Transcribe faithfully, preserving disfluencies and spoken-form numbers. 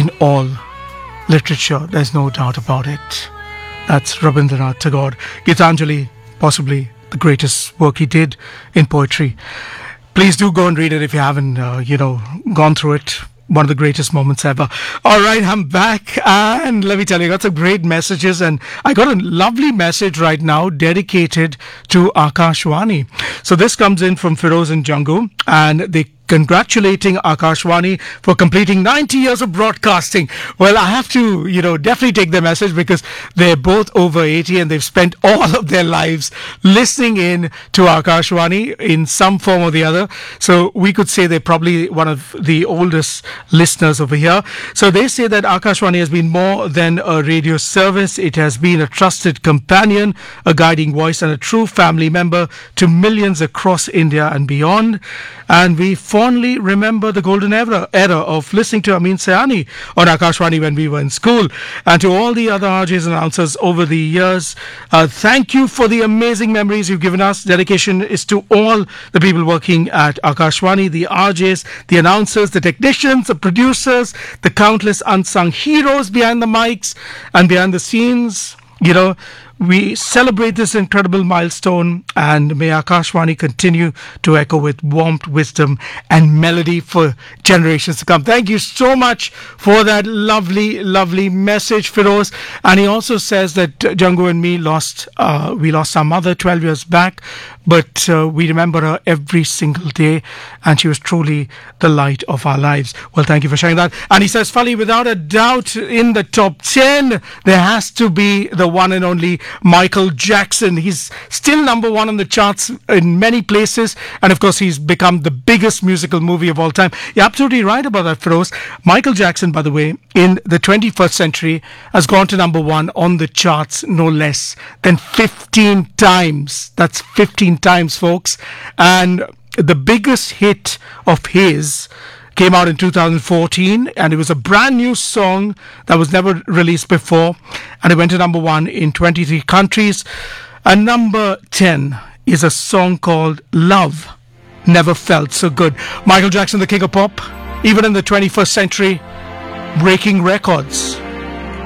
in all literature. There's no doubt about it. That's Rabindranath Tagore. Gitanjali, possibly the greatest work he did in poetry. Please do go and read it if you haven't, uh, you know, gone through it. One of the greatest moments ever. All right, I'm back, and let me tell you, I got some great messages, and I got a lovely message right now dedicated to Akashwani. So this comes in from Firoz and Jangu, and they congratulating Akashwani for completing ninety years of broadcasting. Well, I have to, you know, definitely take their message because they're both over eighty and they've spent all of their lives listening in to Akashwani in some form or the other. So we could say they're probably one of the oldest listeners over here. So they say that Akashwani has been more than a radio service. It has been a trusted companion, a guiding voice, and a true family member to millions across India and beyond. And we fondly remember the golden era, era of listening to Amin Sayani on Akashwani when we were in school. And to all the other R Js and announcers over the years, uh, thank you for the amazing memories you've given us. Dedication is to all the people working at Akashwani, the R Js, the announcers, the technicians, the producers, the countless unsung heroes behind the mics and behind the scenes. You know, we celebrate this incredible milestone, and may Akashwani continue to echo with warmth, wisdom and melody for generations to come. Thank you so much for that lovely, lovely message, Firoz. And he also says that uh, Jangu and me lost, uh, we lost our mother twelve years back, but uh, we remember her every single day, and she was truly the light of our lives. Well, thank you for sharing that. And he says, Fali, without a doubt, in the top ten, there has to be the one and only Michael Jackson. He's still number one on the charts in many places, and of course he's become the biggest musical movie of all time. You're absolutely right about that, Feroz. Michael Jackson, by the way, in the twenty-first century has gone to number one on the charts no less than fifteen times. That's fifteen times, folks. And the biggest hit of his came out in two thousand fourteen, and it was a brand new song that was never released before, and it went to number one in twenty-three countries. And number ten is a song called Love Never Felt So Good. Michael Jackson, the king of pop, even in the twenty-first century, breaking records.